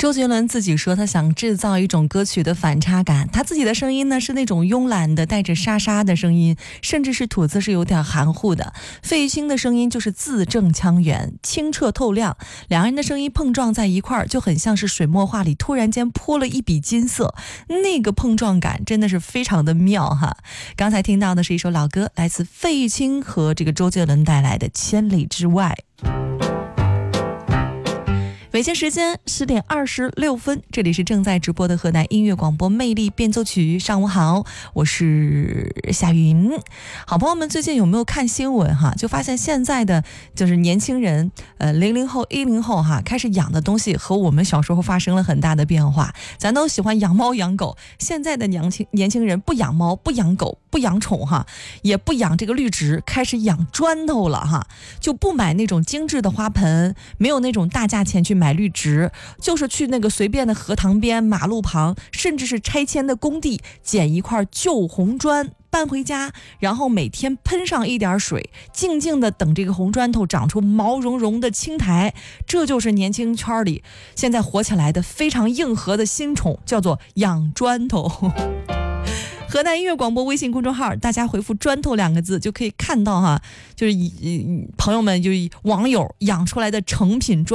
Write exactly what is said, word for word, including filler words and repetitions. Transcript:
周杰伦自己说他想制造一种歌曲的反差感，他自己的声音呢是那种慵懒的带着沙沙的声音，甚至是吐字是有点含糊的。费玉清的声音就是字正腔圆，清澈透亮，两人的声音碰撞在一块儿，就很像是水墨画里突然间泼了一笔金色，那个碰撞感真的是非常的妙哈。刚才听到的是一首老歌，来自费玉清和这个周杰伦带来的《千里之外》。北京时间十点二十六分，这里是正在直播的河南音乐广播魅力变奏曲。上午好，我是夏云。好朋友们，最近有没有看新闻哈？就发现现在的就是年轻人，呃，零零后、一零后哈，开始养的东西和我们小时候发生了很大的变化。咱都喜欢养猫养狗，现在的年轻年轻人不养猫、不养狗、不养宠哈，也不养这个绿植，开始养砖头了哈，就不买那种精致的花盆，没有那种大价钱去买绿植，就是去那个随便的河塘边、马路旁，甚至是拆迁的工地，捡一块旧红砖搬回家，然后每天喷上一点水，静静的等这个红砖头长出毛茸茸的青苔。这就是年轻圈里现在火起来的非常硬核的新宠，叫做养砖头。河南音乐广播微信公众号，大家回复砖头两个字就可以看到哈，就是以朋友们就是网友养出来的成品砖